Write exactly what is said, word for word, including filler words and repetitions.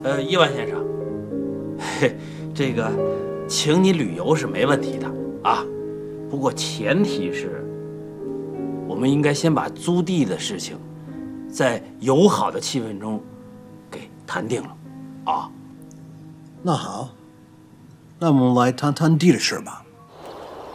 呃，伊万先生，嘿，这个，请你旅游是没问题的啊，不过前提是，我们应该先把租地的事情，在友好的气氛中，给谈定了，啊。 那好，那我们来谈谈地的事吧。